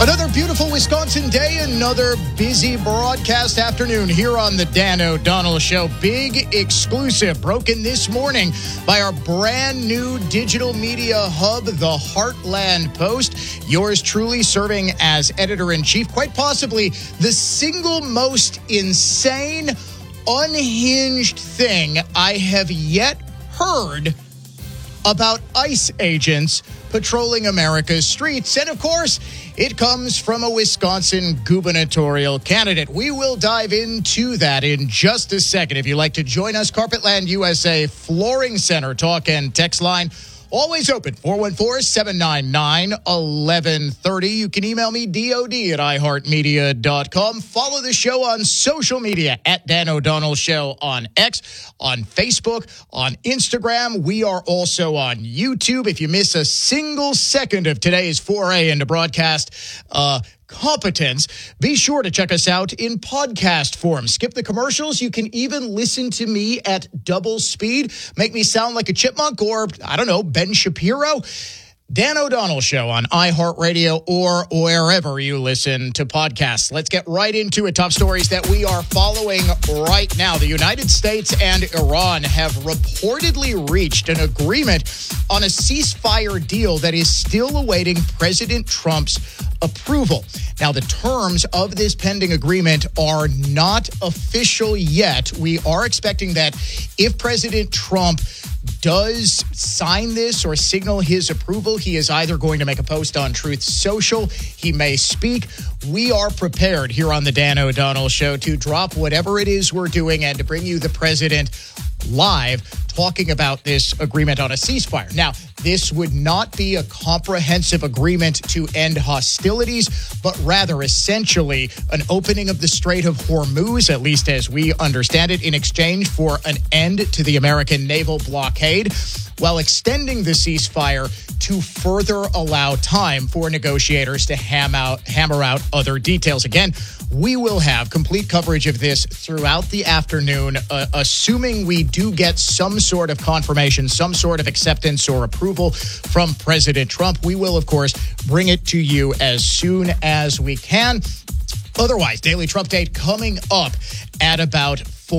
Another beautiful Wisconsin day, another busy broadcast afternoon here on the Dan O'Donnell Show. Big exclusive broken this morning by our brand new digital media hub, the Heartland Post. Yours truly serving as editor-in-chief, quite possibly the single most insane, unhinged thing I have yet heard about ICE agents patrolling America's streets. And of course, it comes from a Wisconsin gubernatorial candidate. We will dive into that in just a second. If you'd like to join us, Carpetland USA Flooring Center talk and text line always open, 414-799-1130. You can email me, dod@iheartmedia.com. Follow the show on social media at Dan O'Donnell Show on X, on Facebook, on Instagram. We are also on YouTube. If you miss a single second of today's foray into broadcast competence, be sure to check us out in podcast form. Skip the commercials. You can even listen to me at double speed. Make me sound like a chipmunk or, I don't know, Ben Shapiro. Dan O'Donnell Show on iHeartRadio or wherever you listen to podcasts. Let's get right into it. Top stories that we are following right now. The United States and Iran have reportedly reached an agreement on a ceasefire deal that is still awaiting President Trump's approval. Now, the terms of this pending agreement are not official yet. We are expecting that if President Trump does sign this or signal his approval, he is either going to make a post on Truth Social, he may speak. We are prepared here on the Dan O'Donnell Show to drop whatever it is we're doing and to bring you the president live talking about this agreement on a ceasefire. Now, this would not be a comprehensive agreement to end hostilities, but rather essentially an opening of the Strait of Hormuz, at least as we understand it, in exchange for an end to the American naval blockade, while extending the ceasefire to further allow time for negotiators to hammer out other details. Again, we will have complete coverage of this throughout the afternoon, assuming we do get some sort of confirmation, some sort of acceptance or approval from President Trump. We will, of course, bring it to you as soon as we can. Otherwise, Daily Trump Date coming up at about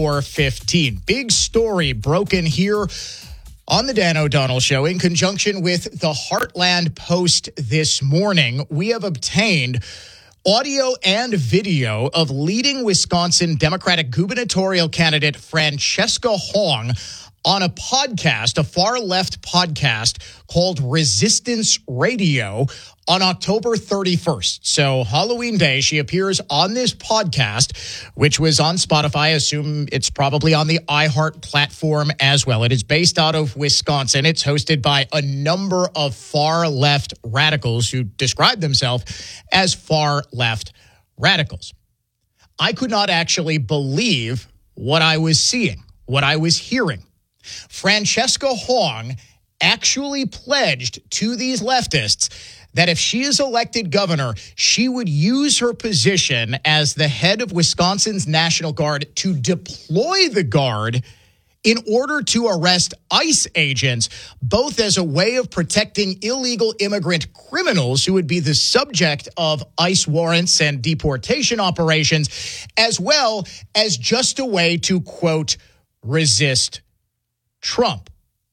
4:15. Big story broken here on the Dan O'Donnell Show in conjunction with the Heartland Post this morning. We have obtained audio and video of leading Wisconsin Democratic gubernatorial candidate Francesca Hong on a podcast, a far-left podcast called Resistance Radio on October 31st. So Halloween Day, she appears on this podcast, which was on Spotify. I assume it's probably on the iHeart platform as well. It is based out of Wisconsin. It's hosted by a number of far-left radicals who describe themselves as far-left radicals. I could not actually believe what I was seeing, what I was hearing. Francesca Hong actually pledged to these leftists that if she is elected governor, she would use her position as the head of Wisconsin's National Guard to deploy the Guard in order to arrest ICE agents, both as a way of protecting illegal immigrant criminals who would be the subject of ICE warrants and deportation operations, as well as just a way to, quote, resist Trump.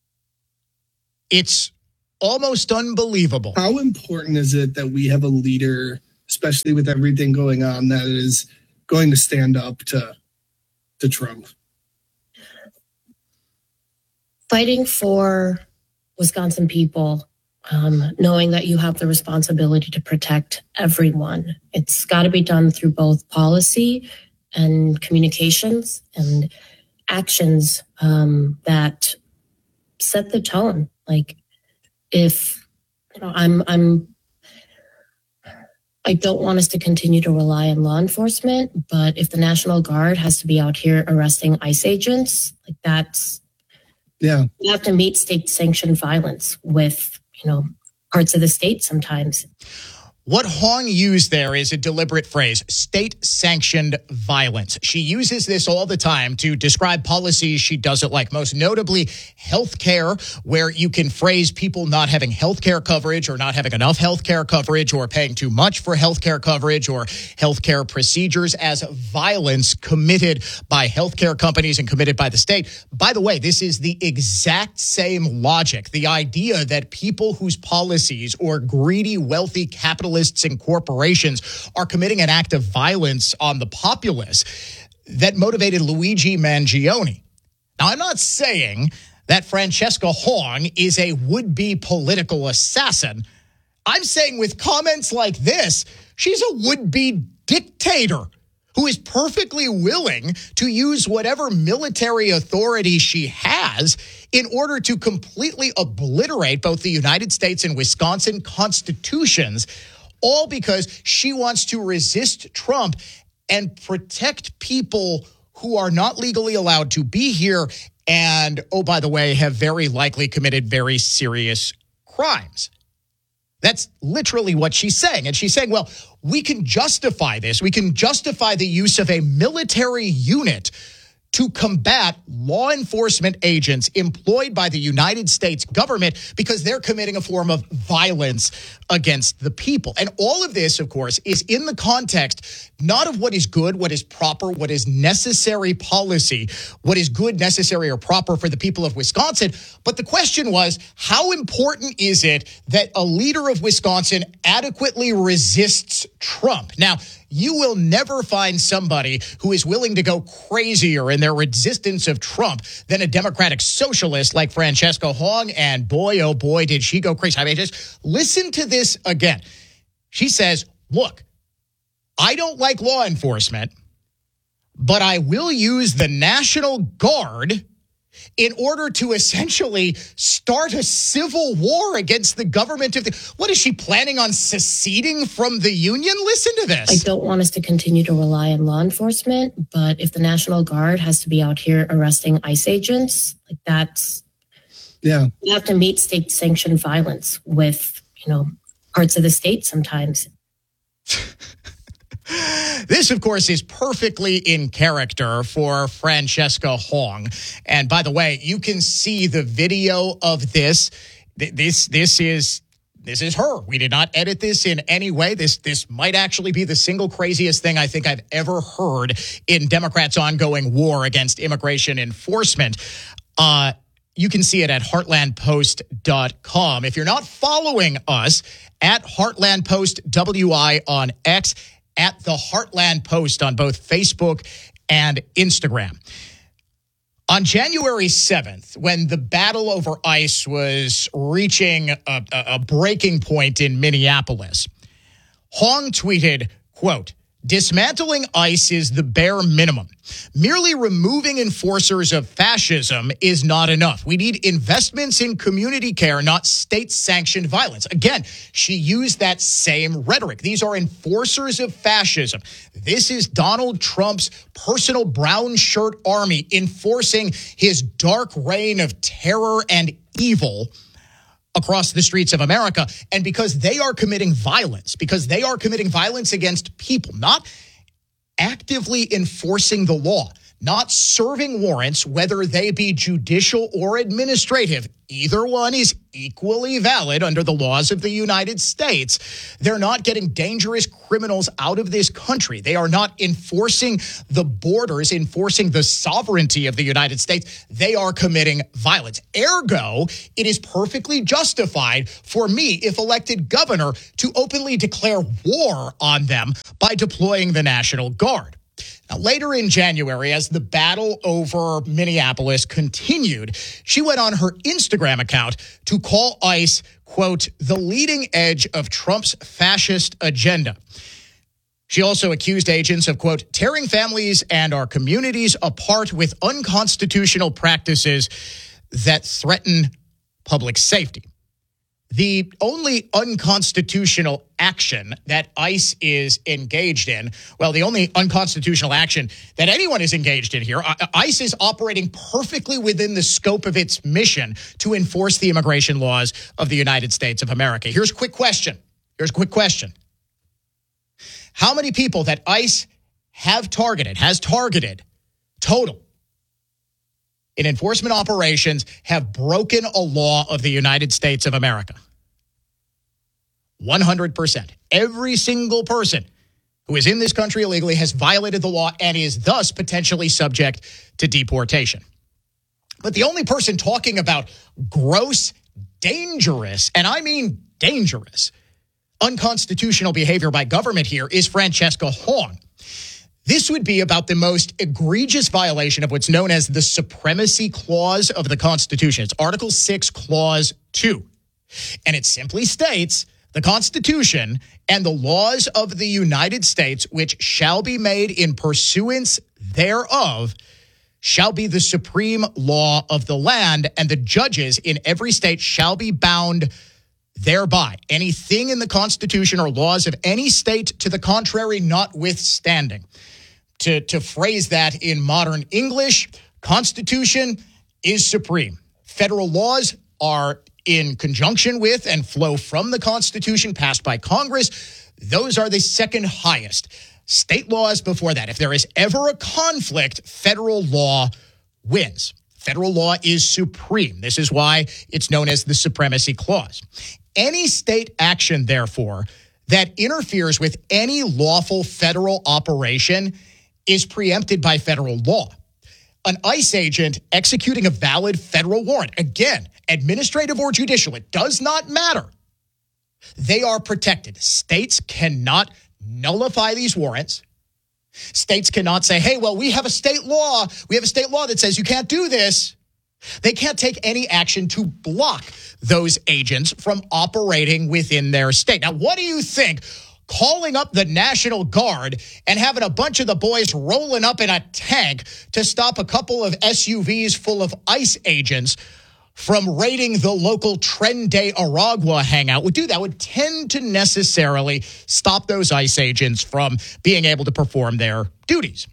It's almost unbelievable. How important is it that we have a leader, especially with everything going on, that is going to stand up to Trump? Fighting for Wisconsin people, knowing that you have the responsibility to protect everyone. It's got to be done through both policy and communications and actions that set the tone. Like, if I don't want us to continue to rely on law enforcement, but if the National Guard has to be out here arresting ICE agents, like that's, yeah, you have to meet state sanctioned violence with, parts of the state sometimes. What Hong used there is a deliberate phrase, state-sanctioned violence. She uses this all the time to describe policies she doesn't like, most notably health care, where you can phrase people not having health care coverage or not having enough health care coverage or paying too much for health care coverage or health care procedures as violence committed by health care companies and committed by the state. By the way, this is the exact same logic, the idea that people whose policies or greedy, wealthy capitalists and corporations are committing an act of violence on the populace that motivated Luigi Mangione. Now, I'm not saying that Francesca Hong is a would-be political assassin. I'm saying with comments like this, she's a would-be dictator who is perfectly willing to use whatever military authority she has in order to completely obliterate both the United States and Wisconsin constitutions, all because she wants to resist Trump and protect people who are not legally allowed to be here and, oh, by the way, have very likely committed very serious crimes. That's literally what she's saying. And she's saying, well, we can justify this. We can justify the use of a military unit to combat law enforcement agents employed by the United States government because they're committing a form of violence against the people. And all of this, of course, is in the context not of what is good, what is proper, what is necessary policy, what is good, necessary, or proper for the people of Wisconsin. But the question was, how important is it that a leader of Wisconsin adequately resists Trump? Now, you will never find somebody who is willing to go crazier in their resistance of Trump than a Democratic socialist like Francesca Hong. And boy, oh boy, did she go crazy. I mean, just listen to this again. She says, look, I don't like law enforcement, but I will use the National Guard in order to essentially start a civil war against the government of the... What is she planning on seceding from the Union? Listen to this. I don't want us to continue to rely on law enforcement, but if the National Guard has to be out here arresting ICE agents, like that's... Yeah. You have to meet state-sanctioned violence with, parts of the state sometimes. This, of course, is perfectly in character for Francesca Hong. And by the way, you can see the video of this. This is her. We did not edit this in any way. This might actually be the single craziest thing I think I've ever heard in Democrats' ongoing war against immigration enforcement. You can see it at heartlandpost.com. If you're not following us, at Heartland Post WI on X, at the Heartland Post on both Facebook and Instagram. On January 7th, when the battle over ICE was reaching a breaking point in Minneapolis, Hong tweeted, quote, "Dismantling ICE is the bare minimum. Merely removing enforcers of fascism is not enough. We need investments in community care, not state-sanctioned violence." Again, she used that same rhetoric. These are enforcers of fascism. This is Donald Trump's personal brown shirt army enforcing his dark reign of terror and evil across the streets of America. And because they are committing violence against people, not actively enforcing the law, not serving warrants, whether they be judicial or administrative, either one is equally valid under the laws of the United States. They're not getting dangerous criminals out of this country. They are not enforcing the borders, enforcing the sovereignty of the United States. They are committing violence. Ergo, it is perfectly justified for me, if elected governor, to openly declare war on them by deploying the National Guard. Now, later in January, as the battle over Minneapolis continued, she went on her Instagram account to call ICE, quote, "the leading edge of Trump's fascist agenda." She also accused agents of, quote, "tearing families and our communities apart with unconstitutional practices that threaten public safety." The only unconstitutional action that ICE is engaged in, well, the only unconstitutional action that anyone is engaged in here, ICE is operating perfectly within the scope of its mission to enforce the immigration laws of the United States of America. Here's a quick question. how many people that ICE has targeted total in enforcement operations have broken a law of the United States of America? 100%. Every single person who is in this country illegally has violated the law and is thus potentially subject to deportation. But the only person talking about gross, dangerous, and I mean dangerous, unconstitutional behavior by government here is Francesca Hong. This would be about the most egregious violation of what's known as the Supremacy Clause of the Constitution. It's Article 6, Clause 2. And it simply states, the Constitution and the laws of the United States, which shall be made in pursuance thereof, shall be the supreme law of the land, and the judges in every state shall be bound thereby. Anything in the Constitution or laws of any state to the contrary notwithstanding. To phrase that in modern English, Constitution is supreme. Federal laws are in conjunction with and flow from the Constitution passed by Congress. Those are the second highest. State laws before that. If there is ever a conflict, federal law wins. Federal law is supreme. This is why it's known as the Supremacy Clause. Any state action, therefore, that interferes with any lawful federal operation is preempted by federal law. An ICE agent executing a valid federal warrant, again, administrative or judicial, it does not matter. They are protected. States cannot nullify these warrants. States cannot say, hey, well, we have a state law. We have a state law that says you can't do this. They can't take any action to block those agents from operating within their state. Now, what do you think? Calling up the National Guard and having a bunch of the boys rolling up in a tank to stop a couple of SUVs full of ICE agents from raiding the local Tren de Aragua hangout would do that, would tend to necessarily stop those ICE agents from being able to perform their duties.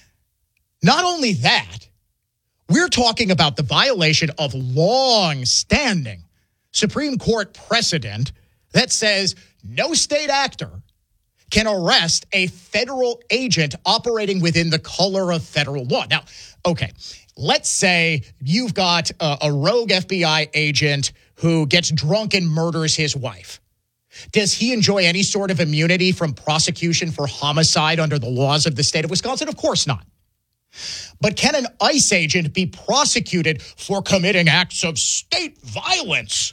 Not only that, we're talking about the violation of long-standing Supreme Court precedent that says no state actor can arrest a federal agent operating within the color of federal law. Now, okay, let's say you've got a rogue FBI agent who gets drunk and murders his wife. Does he enjoy any sort of immunity from prosecution for homicide under the laws of the state of Wisconsin? Of course not. But can an ICE agent be prosecuted for committing acts of state violence?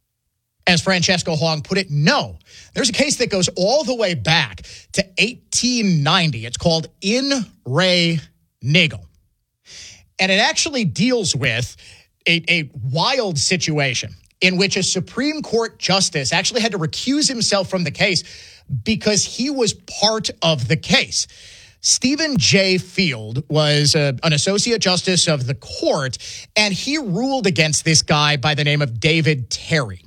As Francesca Hong put it, no. There's a case that goes all the way back to 1890. It's called In Re Nagel. And it actually deals with a wild situation in which a Supreme Court justice actually had to recuse himself from the case because he was part of the case. Stephen J. Field was an associate justice of the court, and he ruled against this guy by the name of David Terry.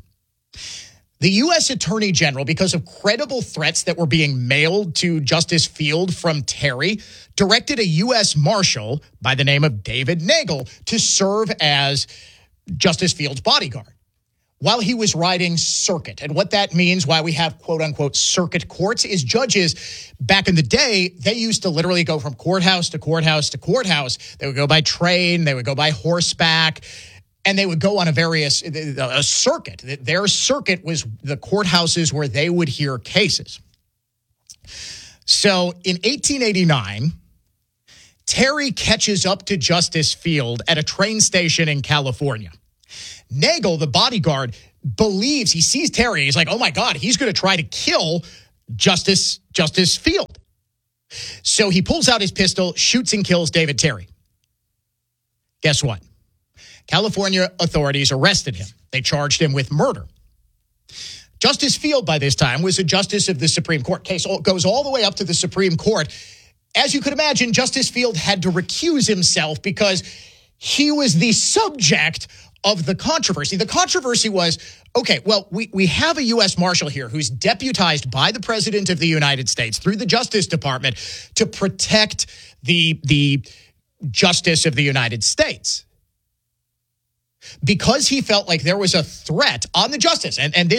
The U.S. Attorney General, because of credible threats that were being mailed to Justice Field from Terry, directed a U.S. Marshal by the name of David Nagel to serve as Justice Field's bodyguard while he was riding circuit. And what that means, why we have quote-unquote circuit courts, is judges back in the day, they used to literally go from courthouse to courthouse to courthouse. They would go by train, they would go by horseback, and they would go on a circuit. Their circuit was the courthouses where they would hear cases. So in 1889, Terry catches up to Justice Field at a train station in California. Nagel, the bodyguard, believes, he sees Terry. He's like, oh, my God, he's going to try to kill Justice Field. So he pulls out his pistol, shoots and kills David Terry. Guess what? California authorities arrested him. They charged him with murder. Justice Field, by this time, was a justice of the Supreme Court. Case goes all the way up to the Supreme Court. As you could imagine, Justice Field had to recuse himself because he was the subject of the controversy. The controversy was, okay, well, we have a U.S. Marshal here who's deputized by the President of the United States through the Justice Department to protect the Justice of the United States. Because he felt like there was a threat on the justice, and this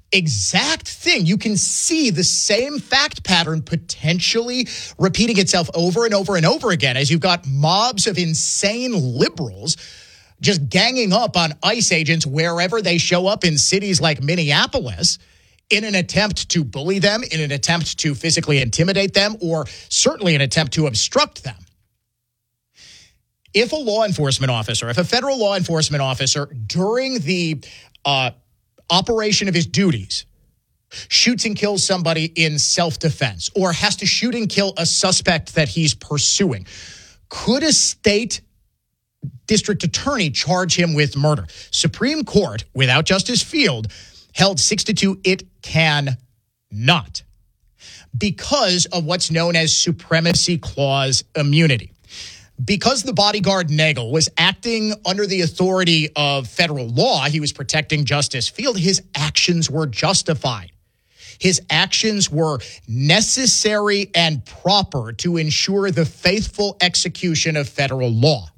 exact thing. You can see the same fact pattern potentially repeating itself over and over and over again as you've got mobs of insane liberals just ganging up on ICE agents wherever they show up in cities like Minneapolis in an attempt to bully them, in an attempt to physically intimidate them, or certainly an attempt to obstruct them. If a law enforcement officer, if a federal law enforcement officer during the operation of his duties shoots and kills somebody in self-defense or has to shoot and kill a suspect that he's pursuing, could a state district attorney charge him with murder? Supreme Court, without Justice Field, held 6-2 it can not because of what's known as Supremacy Clause immunity. Because the bodyguard Nagel was acting under the authority of federal law, he was protecting Justice Field, his actions were justified. His actions were necessary and proper to ensure the faithful execution of federal law.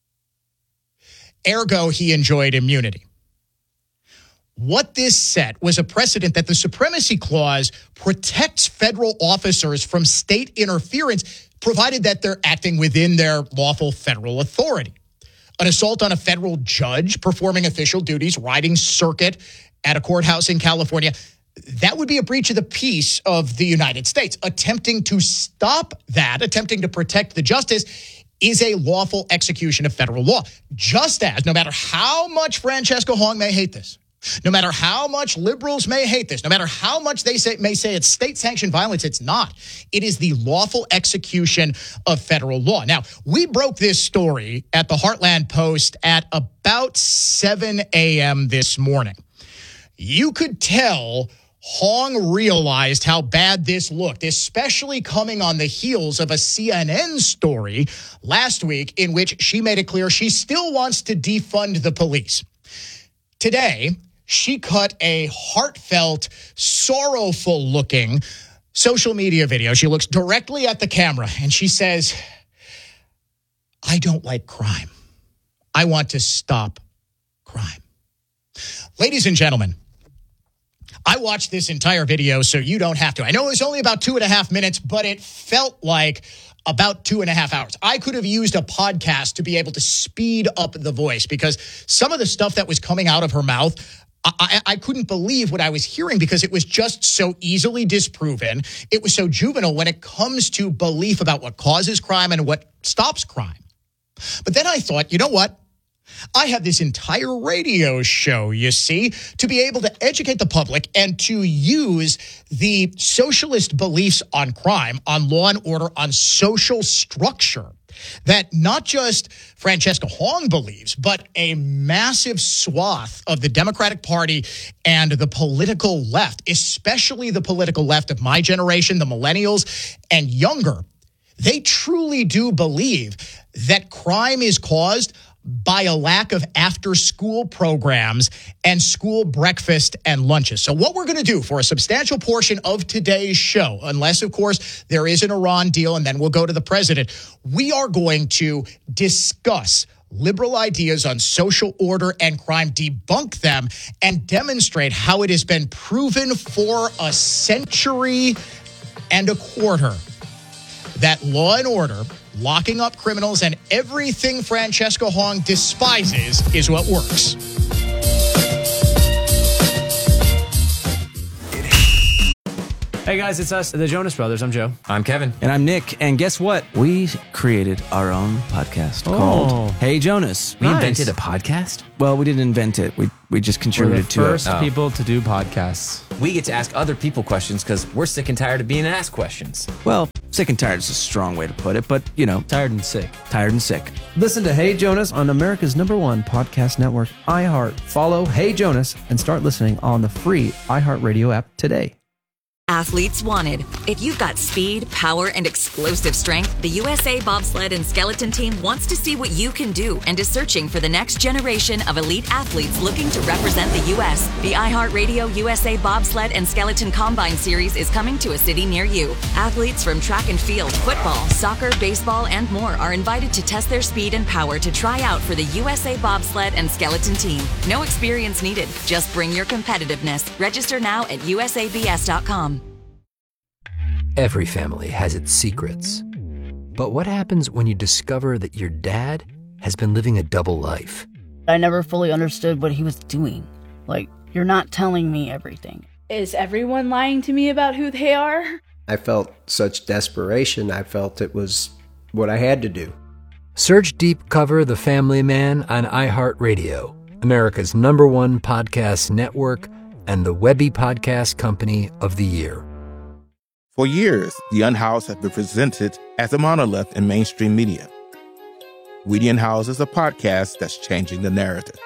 Ergo, he enjoyed immunity. What this set was a precedent that the Supremacy Clause protects federal officers from state interference, provided that they're acting within their lawful federal authority. An assault on a federal judge performing official duties, riding circuit at a courthouse in California, that would be a breach of the peace of the United States. Attempting to stop that, attempting to protect the justice, is a lawful execution of federal law. Just as, no matter how much Francesca Hong may hate this, no matter how much liberals may hate this, no matter how much they may say it's state-sanctioned violence, it's not. It is the lawful execution of federal law. Now, we broke this story at the Heartland Post at about 7 a.m. this morning. You could tell Hong realized how bad this looked, especially coming on the heels of a CNN story last week in which she made it clear she still wants to defund the police. Today, she cut a heartfelt, sorrowful-looking social media video. She looks directly at the camera and she says, "I don't like crime. I want to stop crime." Ladies and gentlemen, I watched this entire video so you don't have to. I know it was only about 2.5 minutes, but it felt like about 2.5 hours. I could have used a podcast to be able to speed up the voice because some of the stuff that was coming out of her mouth, I couldn't believe what I was hearing because it was just so easily disproven. It was so juvenile when it comes to belief about what causes crime and what stops crime. But then I thought, you know what? I have this entire radio show, you see, to be able to educate the public and to use the socialist beliefs on crime, on law and order, on social structure that not just Francesca Hong believes, but a massive swath of the Democratic Party and the political left, especially the political left of my generation, the millennials and younger. They truly do believe that crime is caused by a lack of after-school programs and school breakfast and lunches. So what we're going to do for a substantial portion of today's show, unless, of course, there is an Iran deal and then we'll go to the president, we are going to discuss liberal ideas on social order and crime, debunk them, and demonstrate how it has been proven for a century and a quarter that law and order, locking up criminals, and everything Francesca Hong despises is what works. Hey guys, it's us, the Jonas Brothers. I'm Joe. I'm Kevin. And I'm Nick. And guess what? We created our own podcast called Hey Jonas. We invented a podcast? Well, we didn't invent it. We just contributed to it. We're the first people to do podcasts. We get to ask other people questions because we're sick and tired of being asked questions. Well, sick and tired is a strong way to put it, but, you know. Tired and sick. Tired and sick. Listen to Hey Jonas on America's #1 podcast network, iHeart. Follow Hey Jonas and start listening on the free iHeartRadio app today. Athletes wanted. If you've got speed, power, and explosive strength, the USA Bobsled and Skeleton Team wants to see what you can do and is searching for the next generation of elite athletes looking to represent the U.S. The iHeartRadio USA Bobsled and Skeleton Combine Series is coming to a city near you. Athletes from track and field, football, soccer, baseball, and more are invited to test their speed and power to try out for the USA Bobsled and Skeleton Team. No experience needed. Just bring your competitiveness. Register now at usabs.com. Every family has its secrets. But what happens when you discover that your dad has been living a double life? I never fully understood what he was doing. Like, you're not telling me everything. Is everyone lying to me about who they are? I felt such desperation. I felt it was what I had to do. Search Deep Cover The Family Man on iHeartRadio, America's #1 podcast network and the Webby Podcast Company of the Year. For years, The Unhoused have been presented as a monolith in mainstream media. We The Unhoused is a podcast that's changing the narrative.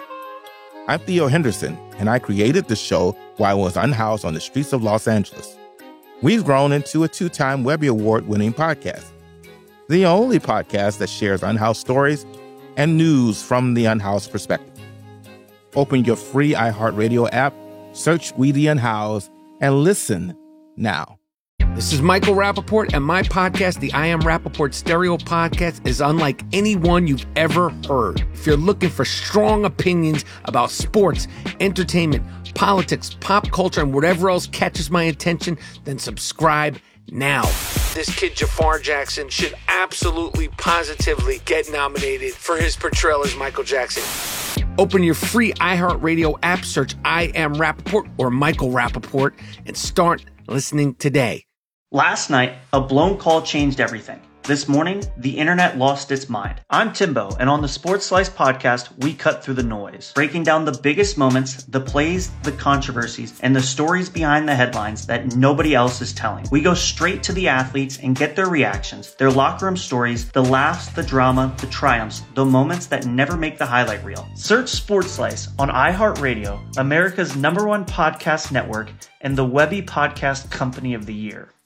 I'm Theo Henderson, and I created the show while I was unhoused on the streets of Los Angeles. We've grown into a 2-time Webby Award-winning podcast, the only podcast that shares unhoused stories and news from the unhoused perspective. Open your free iHeartRadio app, search We The Unhoused, and listen now. This is Michael Rappaport, and my podcast, the I Am Rappaport Stereo Podcast, is unlike any one you've ever heard. If you're looking for strong opinions about sports, entertainment, politics, pop culture, and whatever else catches my attention, then subscribe now. This kid Jafar Jackson should absolutely, positively get nominated for his portrayal as Michael Jackson. Open your free iHeartRadio app, search I Am Rappaport or Michael Rappaport, and start listening today. Last night, a blown call changed everything. This morning, the internet lost its mind. I'm Timbo, and on the Sports Slice podcast, we cut through the noise, breaking down the biggest moments, the plays, the controversies, and the stories behind the headlines that nobody else is telling. We go straight to the athletes and get their reactions, their locker room stories, the laughs, the drama, the triumphs, the moments that never make the highlight reel. Search Sports Slice on iHeartRadio, America's #1 podcast network, and the Webby Podcast Company of the Year.